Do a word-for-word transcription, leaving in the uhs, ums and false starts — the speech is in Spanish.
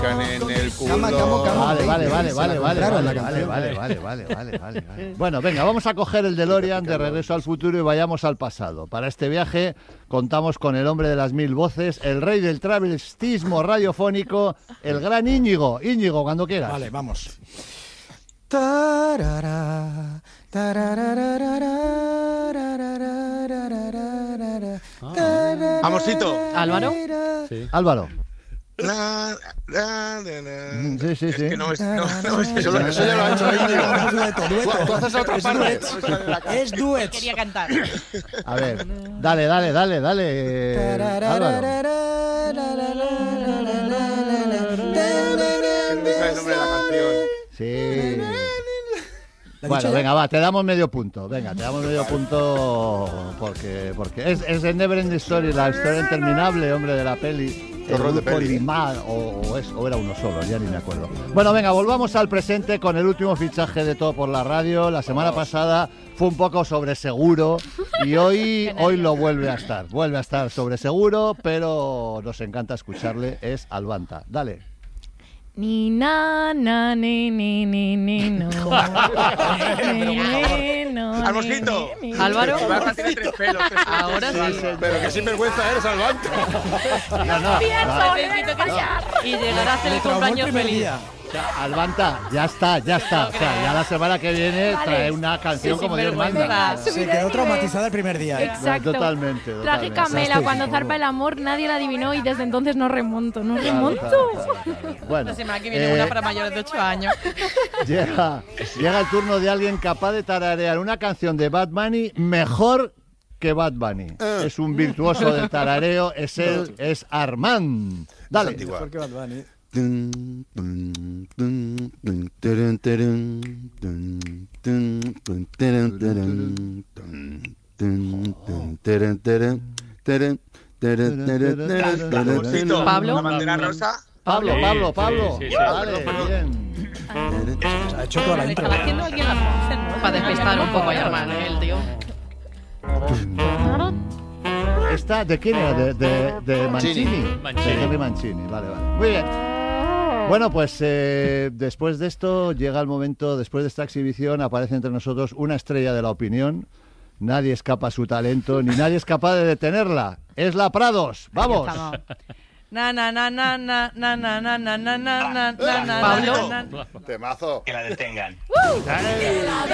buscan en el culo. Cama, cama, cama. Vale, vale, Baby, vale, se vale, la vale, compraron vale, la vale, canción. vale, vale, vale, vale, vale, vale. Bueno, venga, vamos a coger el DeLorean de Regreso al Futuro y vayamos al pasado. Para este viaje contamos con el hombre de las mil voces, el rey del travestismo radiofónico, el gran Íñigo. Íñigo, cuando quieras. Vale, vamos. Tarara, Vamos, Tito. ¿Álvaro? Sí. Álvaro. La, la, la, la. Sí, sí, Es sí. que no es, no, no, es que eso, eso ya lo ha hecho Íñigo. Dueto, dueto. Tú haces otra Es parte. duet. Es duet. Quería cantar. A ver, dale, dale, dale, dale. Álvaro. No sabe el nombre de la canción. Sí. ¿La Bueno, dicho ya? venga, va, te damos medio punto. Venga, te damos medio punto porque porque es, es de Never Ending Story, la historia interminable, hombre, de la peli. Qué horror de grupo peli. Limar, o, o, es, o era uno solo, ya ni me acuerdo. Bueno, venga, volvamos al presente con el último fichaje de Todo por la Radio. La semana pasada fue un poco sobre seguro y hoy, hoy lo vuelve a estar. Vuelve a estar sobre seguro, pero nos encanta escucharle. Es Albanta. Dale. Ni na na ni ni ni ni no. Ni, ni, no, Almosito. ni, ni. Álvaro. Albanta tiene tres pelos. tres pelos. Ahora sí. Pero qué sinvergüenza eres, Albanta. No, no, no. Necesito callar. Y llegar a hacer Le el traumó el cumpleaños primer feliz. día. O sea, Albanta, ya está, ya está. O sea, ya la semana que viene trae una canción Sí, como Dios sinvergüenza. manda. Venga, Se subid quedó el nivel. traumatizada el primer día. ¿eh? Exacto. Totalmente, Traje totalmente. Camela Estoy cuando seguro. zarpa el amor, nadie la adivinó y desde entonces no remonto, no Claro, remonto. claro, claro, claro. Bueno, La semana que viene eh, una para mayores de ocho años. llega, llega el turno de alguien capaz de tararear una canción de Bad Bunny mejor que Bad Bunny. Es un virtuoso del tarareo, es él, es Armand. Dale. antigua. Mejor que Bad Bunny. Tito, Pablo. la bandera rosa. Pablo, Pablo, Pablo. sí, sí, sí. Dale, bien. Se ha hecho toda la intro. Estaba haciendo alguien la voz, ¿no? Para despistar un poco a Armand, ¿eh? El tío. ¿Esta de quién era? ¿De, de, de Mancini? Mancini. De Henry Mancini, vale, vale. Muy bien. Bueno, pues eh, después de esto llega el momento, después de esta exhibición aparece entre nosotros una estrella de la opinión. Nadie escapa a su talento, ni nadie es capaz de detenerla. Es la Prados. ¡Vamos! Na na na na na na na na na na na na na na Pablo. na na. Temazo. Que la detengan.